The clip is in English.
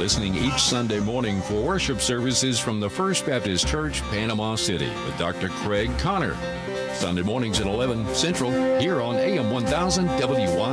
listening each Sunday morning for worship services from the First Baptist Church, Panama City, with Dr. Craig Connor. Sunday mornings at 11 Central, here on AM 1000 WY.